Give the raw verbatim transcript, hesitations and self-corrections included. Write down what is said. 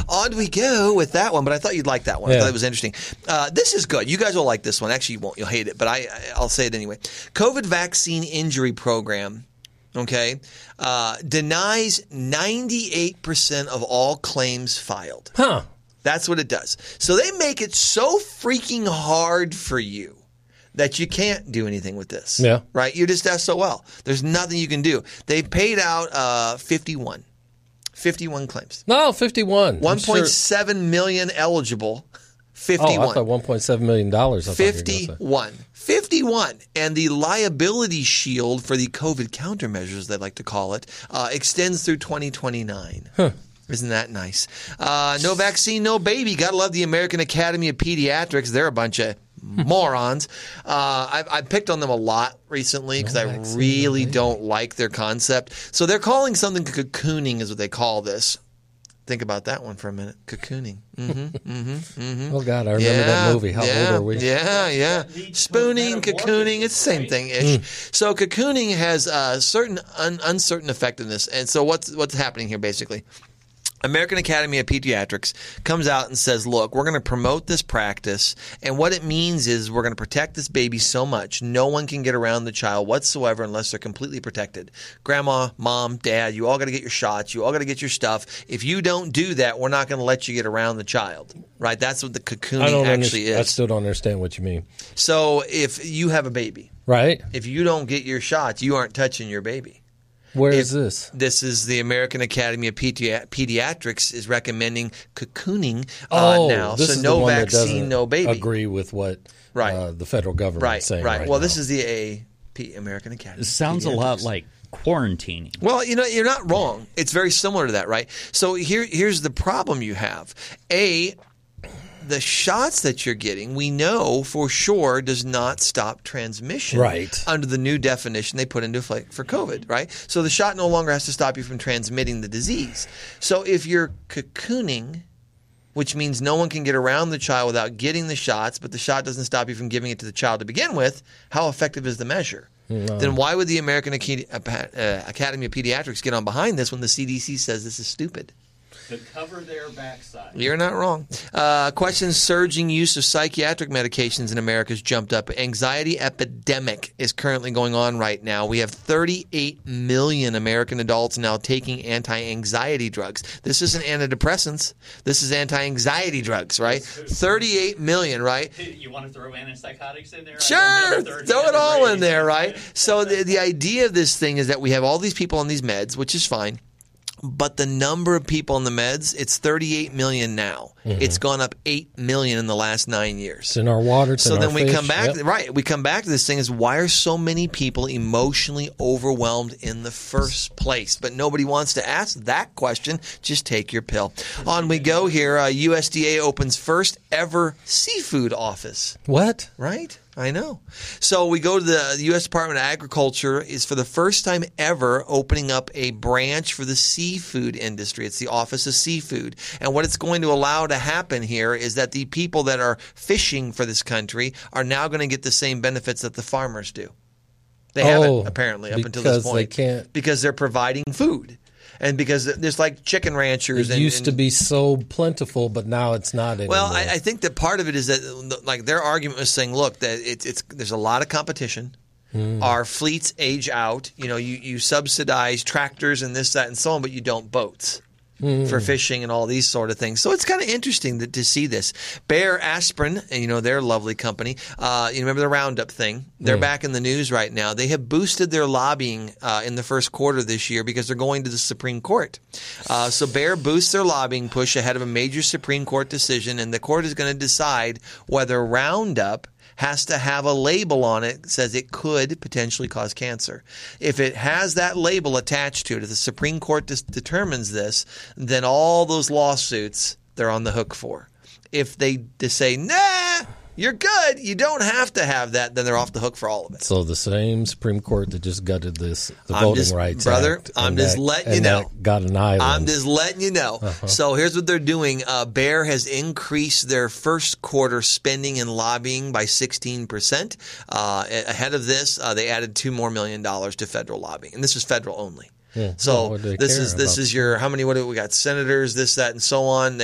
On we go with that one, but I thought you'd like that one. Yeah. I thought it was interesting. Uh, this is good. You guys will like this one. Actually, you won't. You'll hate it, but I, I'll say it anyway. COVID vaccine injury program, okay, uh, denies ninety-eight percent of all claims filed. Huh. That's what it does. So they make it so freaking hard for you that you can't do anything with this. Yeah. Right? You're just S O L. There's nothing you can do. They paid out uh, fifty-one. fifty-one claims. No, fifty-one. one point seven million eligible. fifty-one. Oh, I thought one point seven million dollars. fifty-one. fifty-one. And the liability shield for the COVID countermeasures, they like to call it, uh, extends through twenty twenty-nine. Huh. Isn't that nice? Uh, no vaccine, no baby. Gotta love the American Academy of Pediatrics. They're a bunch of morons. Uh, I've, I've picked on them a lot recently because No I vaccine, really no baby. don't like their concept. So they're calling something cocooning is what they call this. Think about that one for a minute. Cocooning. Mm-hmm, mm-hmm, mm-hmm. Oh, God, I remember Yeah, that movie. How yeah, old are we? Yeah, yeah. Spooning, cocooning, it's the same thing-ish. Mm. So cocooning has a certain un- uncertain effectiveness. And so what's what's happening here, basically? American Academy of Pediatrics comes out and says, look, we're going to promote this practice, and what it means is we're going to protect this baby so much no one can get around the child whatsoever unless they're completely protected. Grandma, mom, dad, you all got to get your shots. You all got to get your stuff. If you don't do that, we're not going to let you get around the child. Right? That's what the I cocooning don't actually understand. I is. still don't understand what you mean. So if you have a baby, Right? if you don't get your shots, you aren't touching your baby. Where If- is this? This is the American Academy of Pedi- Pediatrics is recommending cocooning uh, Oh, now. this So is no the one that vaccine, doesn't no baby. agree with what Right. uh, the federal government Right, is saying right. right Well, now. this is the A P American Academy. It sounds a Pediatrics. lot like quarantining. Well, you know, you're not wrong. It's very similar to that, right? So here, here's the problem you have. A, the shots that you're getting, we know for sure does not stop transmission. Right. Under the new definition they put into effect for COVID, right? So the shot no longer has to stop you from transmitting the disease. So if you're cocooning, which means no one can get around the child without getting the shots, but the shot doesn't stop you from giving it to the child to begin with, how effective is the measure? No. Then why would the American Acad- uh, Academy of Pediatrics get on behind this when the C D C says this is stupid? To cover their backside. You're not wrong. Uh, questions surging use of psychiatric medications in America has jumped up. Anxiety epidemic is currently going on right now. We have thirty-eight million American adults now taking anti-anxiety drugs. This isn't antidepressants. This is anti-anxiety drugs, right? thirty-eight million, right? You want to throw antipsychotics in there? I Sure, don't have a third throw it hand all in raised. there, right? So the, the idea of this thing is that we have all these people on these meds, which is fine. But the number of people on the meds, it's thirty-eight million now. Mm-hmm. It's gone up eight million in the last nine years. It's in our water. It's So in then our we fish. come back, Yep. right? We come back to this thing is why are so many people emotionally overwhelmed in the first place? But nobody wants to ask that question. Just take your pill. On we go here. Uh, U S D A opens first ever seafood office. What? Right? I know. So we go to the U S Department of Agriculture is for the first time ever opening up a branch for the seafood industry. It's the Office of Seafood. And what it's going to allow to happen here is that the people that are fishing for this country are now going to get the same benefits that the farmers do. They Oh, haven't, apparently, up until this because point. they can't- Because they're providing food. And because there's like chicken ranchers. It and, used and, to be so plentiful, but now it's not anymore. Well, I, I think that part of it is that, like, their argument was saying, look, that it's it's there's a lot of competition. Mm. Our fleets age out. You know, you, you subsidize tractors and this, that, and so on, but you don't boats Mm. for fishing and all these sort of things. So it's kind of interesting to, to see this. Bayer Aspirin, and you know, they're a lovely company. Uh, you remember the Roundup thing? They're Mm. back in the news right now. They have boosted their lobbying uh, in the first quarter this year because they're going to the Supreme Court. Uh, so Bayer boosts their lobbying push ahead of a major Supreme Court decision, and the court is going to decide whether Roundup has to have a label on it that says it could potentially cause cancer. If it has that label attached to it, if the Supreme Court dis- determines this, then all those lawsuits they're on the hook for. If they just say, nah, you're good, you don't have to have that, then they're off the hook for all of it. So the same Supreme Court that just gutted this, the I'm Voting just- Rights brother, Act, I'm and just that- letting and you know. that got an island. I'm just letting you know. Uh-huh. So here's what they're doing. Uh, Bayer has increased their first quarter spending in lobbying by sixteen percent. Uh, ahead of this, uh, they added two more million dollars to federal lobbying. And this is federal only. Yeah. So Well, what do they this care is this about? is your how many what do we got senators this that and so on.